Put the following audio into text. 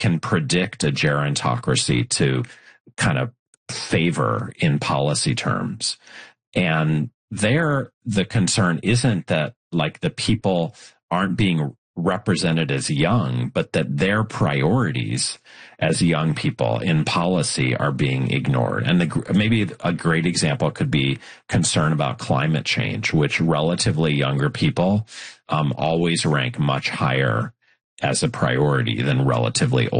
can predict a gerontocracy to kind of favor in policy terms. And there, the concern isn't that like the people aren't being represented as young, but that their priorities as young people in policy are being ignored. And maybe a great example could be concern about climate change, which relatively younger people always rank much higher as a priority than relatively older